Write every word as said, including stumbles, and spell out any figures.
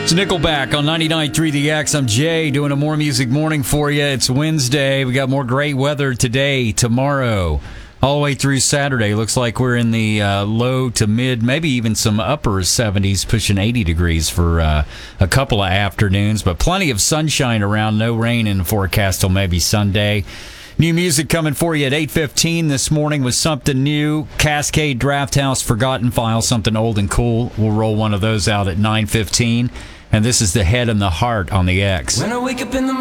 It's Nickelback on ninety-nine point three The X. I'm Jay doing a More Music Morning for you. It's Wednesday. We got more great weather today, tomorrow, all the way through Saturday. Looks like we're in the uh, low to mid, maybe even some upper seventies, pushing eighty degrees for uh, a couple of afternoons. But plenty of sunshine around. No rain in the forecast till maybe Sunday. New music coming for you at eight fifteen this morning with something new. Cascade Draft House Forgotten File, something old and cool. We'll roll one of those out at nine fifteen. And this is The Head and the Heart on the X. When I wake up in the